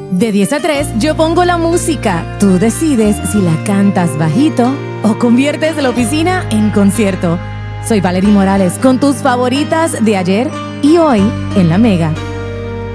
De 10 a 3, yo pongo la música. Tú decides si la cantas bajito o conviertes la oficina en concierto. Soy Valerie Morales con tus favoritas de ayer y hoy en La Mega.